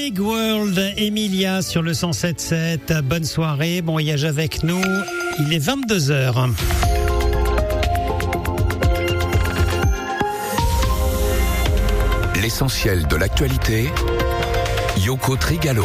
Big World, Emilia sur le 107.7. Bonne soirée, bon voyage avec nous. Il est 22h. L'essentiel de l'actualité, Yoko Trigalo.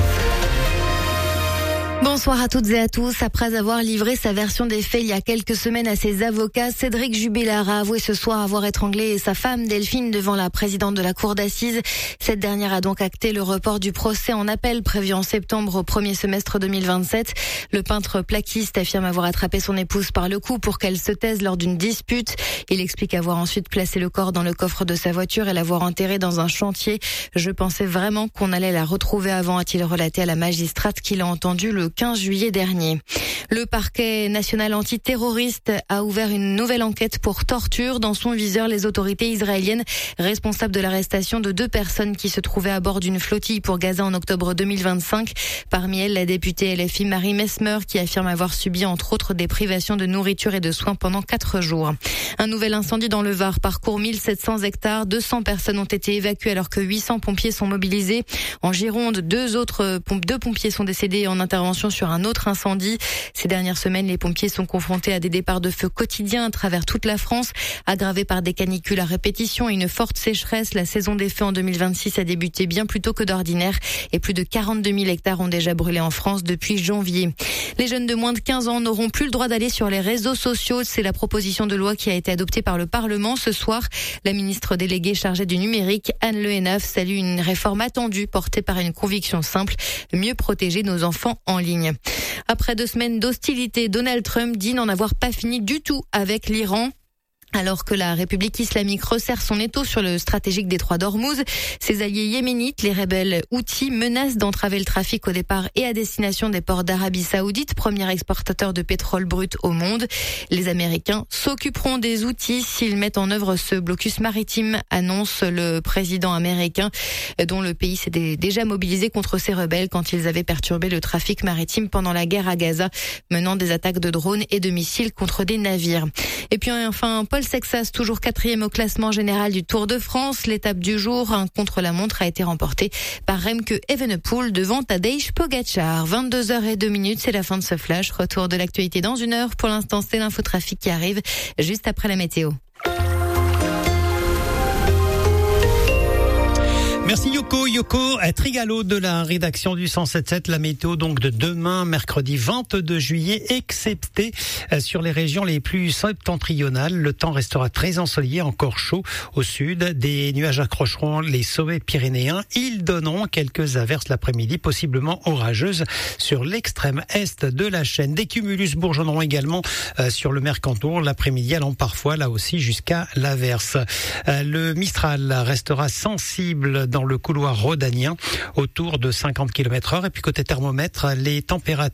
Bonsoir à toutes et à tous. Après avoir livré sa version des faits il y a quelques semaines à ses avocats, Cédric Jubilard a avoué ce soir avoir étranglé sa femme Delphine devant la présidente de la cour d'assises. Cette dernière a donc acté le report du procès en appel prévu en septembre au premier semestre 2027. Le peintre plaquiste affirme avoir attrapé son épouse par le cou pour qu'elle se taise lors d'une dispute. Il explique avoir ensuite placé le corps dans le coffre de sa voiture et l'avoir enterré dans un chantier. Je pensais vraiment qu'on allait la retrouver avant, a-t-il relaté à la magistrate qu'il a entendue le 15 juillet dernier. Le parquet national antiterroriste a ouvert une nouvelle enquête pour torture. Dans son viseur, les autorités israéliennes responsables de l'arrestation de 2 personnes qui se trouvaient à bord d'une flottille pour Gaza en octobre 2025. Parmi elles, la députée LFI Marie Messmer qui affirme avoir subi entre autres des privations de nourriture et de soins pendant 4 jours. Un nouvel incendie dans le Var parcourt 1700 hectares. 200 personnes ont été évacuées alors que 800 pompiers sont mobilisés. En Gironde, 2 pompiers sont décédés en intervention sur un autre incendie. Ces dernières semaines, les pompiers sont confrontés à des départs de feu quotidiens à travers toute la France, aggravés par des canicules à répétition et une forte sécheresse. La saison des feux en 2026 a débuté bien plus tôt que d'ordinaire et plus de 42 000 hectares ont déjà brûlé en France depuis janvier. Les jeunes de moins de 15 ans n'auront plus le droit d'aller sur les réseaux sociaux. C'est la proposition de loi qui a été adoptée par le Parlement ce soir. La ministre déléguée chargée du numérique, Anne Le Hénaff, salue une réforme attendue portée par une conviction simple, mieux protéger nos enfants en ligne. Après 2 semaines d'hostilité, Donald Trump dit n'en avoir pas fini du tout avec l'Iran. Alors que la République islamique resserre son étau sur le stratégique détroit d'Ormuz, ses alliés yéménites, les rebelles houthis, menacent d'entraver le trafic au départ et à destination des ports d'Arabie Saoudite, premier exportateur de pétrole brut au monde. Les Américains s'occuperont des Houthis s'ils mettent en œuvre ce blocus maritime, annonce le président américain, dont le pays s'était déjà mobilisé contre ces rebelles quand ils avaient perturbé le trafic maritime pendant la guerre à Gaza, menant des attaques de drones et de missiles contre des navires. Et puis enfin, Paul Sexas, toujours 4e au classement général du Tour de France. L'étape du jour, un contre-la-montre, a été remportée par Remke Evenepoel devant Tadej Pogacar. 22h02, c'est la fin de ce flash. Retour de l'actualité dans 1 heure. Pour l'instant, c'est l'infotrafic qui arrive juste après la météo. Merci Yoko Trigalo de la rédaction du 107.7. La météo donc de demain, mercredi 22 juillet, excepté sur les régions les plus septentrionales. Le temps restera très ensoleillé, encore chaud au sud. Des nuages accrocheront les sommets pyrénéens. Ils donneront quelques averses l'après-midi, possiblement orageuses sur l'extrême est de la chaîne. Des cumulus bourgeonneront également sur le Mercantour l'après-midi, allant parfois là aussi jusqu'à l'averse. Le Mistral restera sensible dans le couloir rhodanien autour de 50 km/h. Et puis côté thermomètre, les températures